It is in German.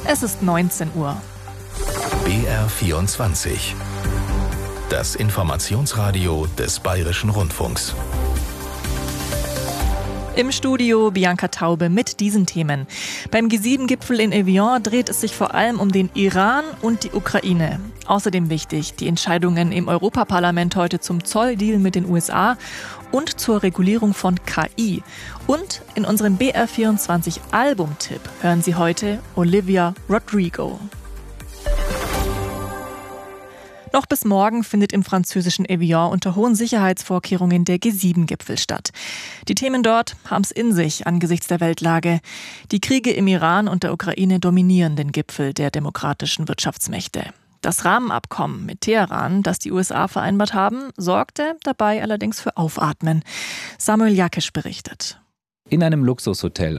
Es ist 19 Uhr. BR24. Das Informationsradio des Bayerischen Rundfunks. Im Studio Bianca Taube mit diesen Themen. Beim G7-Gipfel in Evian dreht es sich vor allem um den Iran und die Ukraine. Außerdem wichtig die Entscheidungen im Europaparlament heute zum Zolldeal mit den USA und zur Regulierung von KI. Und in unserem BR24-Albumtipp hören Sie heute Olivia Rodrigo. Noch bis morgen findet im französischen Evian unter hohen Sicherheitsvorkehrungen der G7-Gipfel statt. Die Themen dort haben es in sich angesichts der Weltlage. Die Kriege im Iran und der Ukraine dominieren den Gipfel der demokratischen Wirtschaftsmächte. Das Rahmenabkommen mit Teheran, das die USA vereinbart haben, sorgte dabei allerdings für Aufatmen. Samuel Jakisch berichtet. In einem Luxushotel